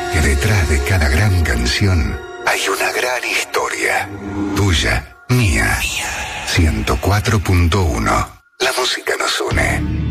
que detrás de cada gran canción hay una gran historia. Tuya, mía. 104.1. La música nos une.